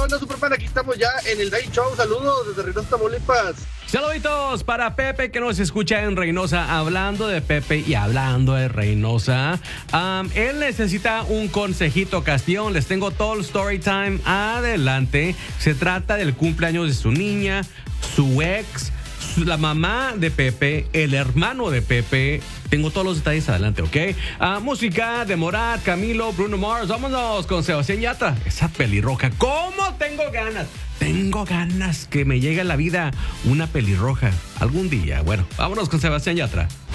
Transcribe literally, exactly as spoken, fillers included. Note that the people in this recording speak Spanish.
onda, Superman? Aquí estamos ya en el Day Show. Saludos desde Reynosa, Tamaulipas. Saluditos para Pepe que nos escucha en Reynosa. Hablando de Pepe y hablando de Reynosa, um, él necesita un consejito, Castión. Les tengo todo el story time adelante. Se trata del cumpleaños de su niña, su ex, su- la mamá de Pepe, el hermano de Pepe. Tengo todos los detalles adelante, ¿ok? Ah, música de Morat, Camilo, Bruno Mars. Vámonos con Sebastián Yatra. Esa pelirroja. ¿Cómo tengo ganas? Tengo ganas que me llegue a la vida una pelirroja algún día. Bueno, vámonos con Sebastián Yatra.